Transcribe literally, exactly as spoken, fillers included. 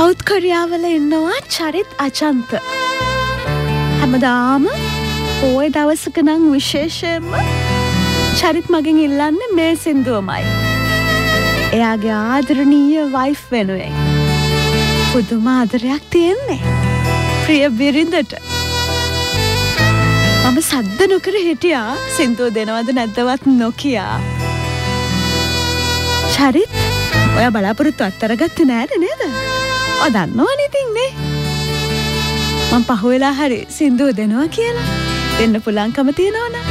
South කොරියාවල ඉන්නවා චරිත් අචන්ත. හැමදාම පොය දවසක නම් විශේෂයෙන්ම චරිත් මගෙන් ඉල්ලන්නේ මේ සින්දුවමයි. එයාගේ ආදරණීය වයිෆ් වෙනුවෙන්. පුදුම ආදරයක් තියෙන්නේ. ප්‍රිය බිරිඳට. මම සද්ද නොකර හිටියා සින්දුව දෙනවද නැද්දවත් නොකියා. චරිත් ඔයා බලාපොරොත්තු අත්තරගත්තේ නෑනේ නේද? ඔය දන්නවනේ ඉතින් නේ. මම පහුවෙලා හරි සින්දුව දෙනවා කියලා. දෙන්න පුළුවන්කම තියනවනේ.